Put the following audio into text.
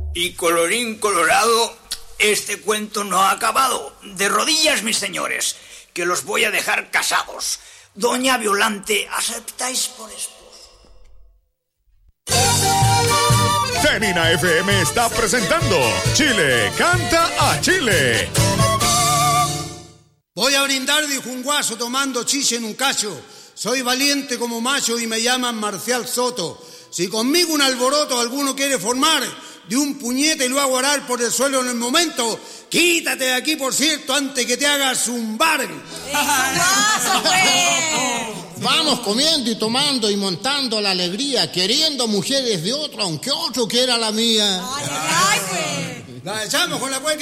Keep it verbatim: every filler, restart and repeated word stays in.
Y colorín colorado, este cuento no ha acabado. De rodillas, mis señores, que los voy a dejar casados. Doña Violante, ¿aceptáis por esposo? Femina F M está presentando Chile canta a Chile. Voy a brindar, dijo un guaso tomando chiche en un cacho. Soy valiente como macho y me llaman Marcial Soto. Si conmigo un alboroto alguno quiere formar, de un puñete y lo hago arar por el suelo en el momento, quítate de aquí, por cierto, antes que te hagas zumbar. Vamos comiendo y tomando y montando la alegría, queriendo mujeres de otro, aunque otro quiera la mía. Ay, ay, pues. La echamos con la cueca.